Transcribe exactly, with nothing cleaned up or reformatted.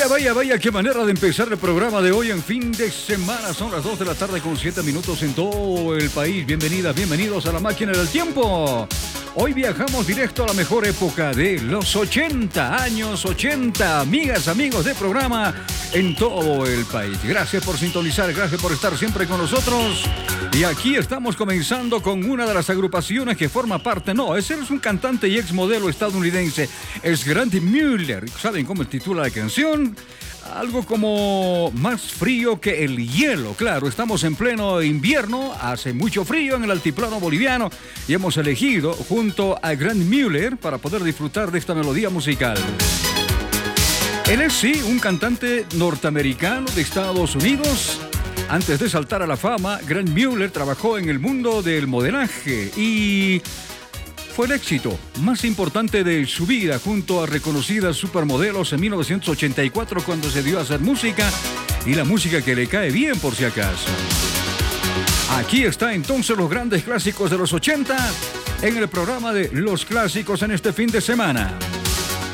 vaya, vaya, qué manera de empezar el programa de hoy en fin de semana. Son las dos de la tarde con siete minutos en todo el país. Bienvenidas, bienvenidos a la máquina del tiempo. Hoy viajamos directo a la mejor época de los ochenta, años ochenta, amigas, amigos de programa en todo el país. Gracias por sintonizar, gracias por estar siempre con nosotros. Y aquí estamos comenzando con una de las agrupaciones que forma parte, no, ese es un cantante y ex modelo estadounidense, es Grant Miller. ¿Saben cómo titula la canción? Algo como más frío que el hielo. Claro, estamos en pleno invierno, hace mucho frío en el altiplano boliviano y hemos elegido junto a Grant Miller para poder disfrutar de esta melodía musical. Él es, sí, un cantante norteamericano de Estados Unidos. Antes de saltar a la fama, Grant Miller trabajó en el mundo del modelaje y fue el éxito más importante de su vida junto a reconocidas supermodelos en mil novecientos ochenta y cuatro cuando se dio a hacer música y la música que le cae bien por si acaso. Aquí está entonces los grandes clásicos de los ochenta en el programa de Los Clásicos en este fin de semana.